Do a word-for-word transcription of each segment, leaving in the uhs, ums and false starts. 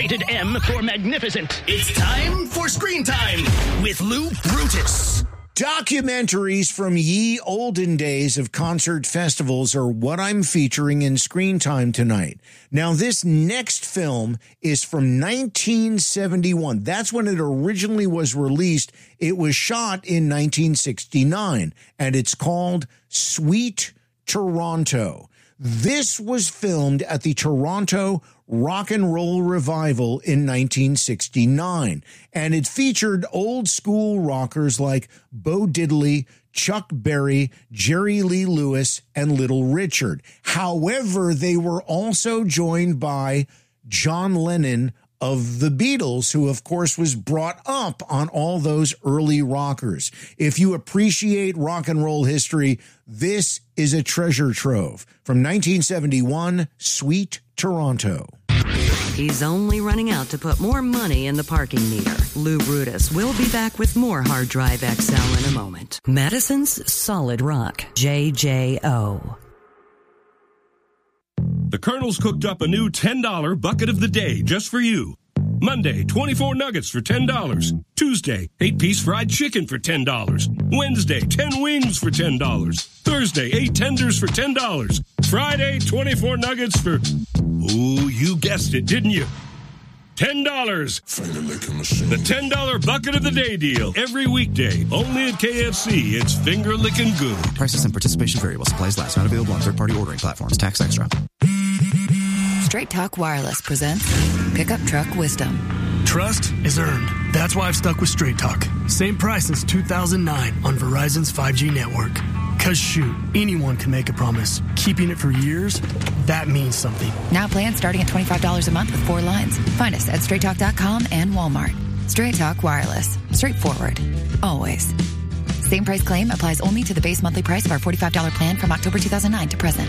Rated M for magnificent. It's time for Screen Time with Lou Brutus. Documentaries from ye olden days of concert festivals are what I'm featuring in Screen Time tonight. Now, this next film is from nineteen seventy-one. That's when it originally was released. It was shot in nineteen sixty-nine, and it's called Sweet Toronto. This was filmed at the Toronto Rock and Roll Revival in nineteen sixty-nine, and it featured old school rockers like Bo Diddley, Chuck Berry, Jerry Lee Lewis, and Little Richard. However, they were also joined by John Lennon of the Beatles, who, of course, was brought up on all those early rockers. If you appreciate rock and roll history, this is a treasure trove. From nineteen seventy-one, Sweet Toronto. He's only running out to put more money in the parking meter. Lou Brutus will be back with more Hard Drive X L in a moment. Madison's Solid Rock, J J O. The Colonel's cooked up a new ten dollar bucket of the day just for you. Monday, twenty-four nuggets for ten dollars. Tuesday, eight-piece fried chicken for ten dollars. Wednesday, ten wings for ten dollars. Thursday, eight tenders for ten dollars. Friday, twenty-four nuggets for... Ooh, you guessed it, didn't you? ten dollars. The ten dollar bucket of the day deal. Every weekday. Only at K F C. It's finger licking good. Prices and participation vary while supplies last. Not available on third-party ordering platforms. Tax extra. Straight Talk Wireless presents Pickup Truck Wisdom. Trust is earned. That's why I've stuck with Straight Talk. Same price since two thousand nine on Verizon's five G network. Cause shoot, anyone can make a promise. Keeping it for years, that means something. Now plans starting at twenty-five dollars a month with four lines. Find us at straight talk dot com and Walmart. Straight Talk Wireless. Straightforward. Always. Same price claim applies only to the base monthly price of our forty-five dollars plan from October two thousand nine to present.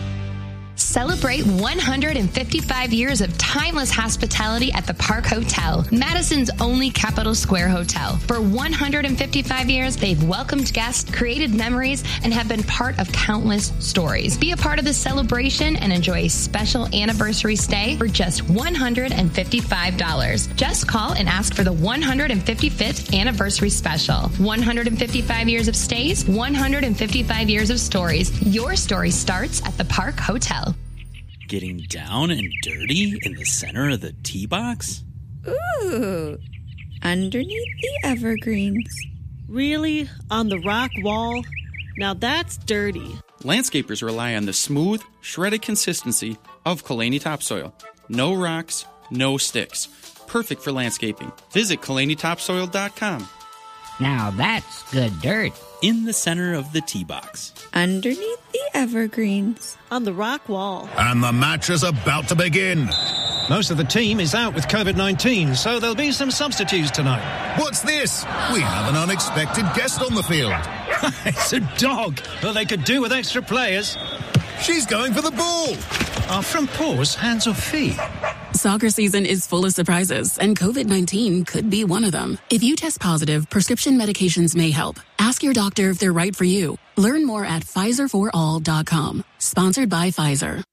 Celebrate one hundred fifty-five years of timeless hospitality at the Park Hotel, Madison's only Capitol Square hotel. For one hundred fifty-five years, they've welcomed guests, created memories, and have been part of countless stories. Be a part of the celebration and enjoy a special anniversary stay for just one hundred fifty-five dollars. Just call and ask for the one hundred fifty-fifth anniversary special. one hundred fifty-five years of stays, one hundred fifty-five years of stories. Your story starts at the Park Hotel. Getting down and dirty in the center of the tee box? Ooh, underneath the evergreens. Really? On the rock wall? Now that's dirty. Landscapers rely on the smooth, shredded consistency of Kalani topsoil. No rocks, no sticks. Perfect for landscaping. Visit Kalani Topsoil dot com. Now that's good dirt. In the center of the tee box. Underneath the evergreens. On the rock wall. And the match is about to begin. Most of the team is out with covid nineteen, so there'll be some substitutes tonight. What's this? We have an unexpected guest on the field. It's a dog. Well, they could do with extra players. She's going for the ball. Are front paws hands or feet? Soccer season is full of surprises, and covid nineteen could be one of them. If you test positive, prescription medications may help. Ask your doctor if they're right for you. Learn more at Pfizer for all dot com. Sponsored by Pfizer.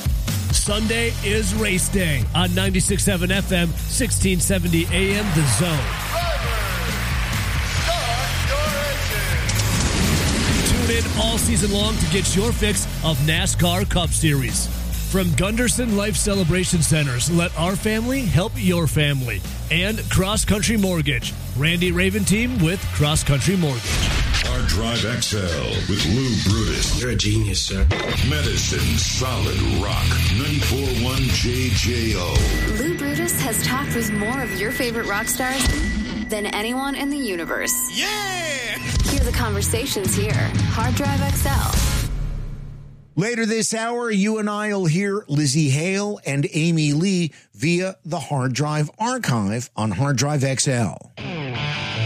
Sunday is race day on ninety-six point seven F M, sixteen seventy A M, The Zone. Tune in all season long to get your fix of NASCAR Cup Series. From Gunderson Life Celebration Centers, let our family help your family. And Cross Country Mortgage. Randy Raven team with Cross Country Mortgage. Hard Drive X L with Lou Brutus. You're a genius, sir. Medicine Solid Rock. ninety-four point one J J O. Lou Brutus has talked with more of your favorite rock stars than anyone in the universe. Yeah! Hear the conversations here. Hard Drive X L. Later this hour, you and I will hear Lizzie Hale and Amy Lee via the Hard Drive Archive on Hard Drive X L.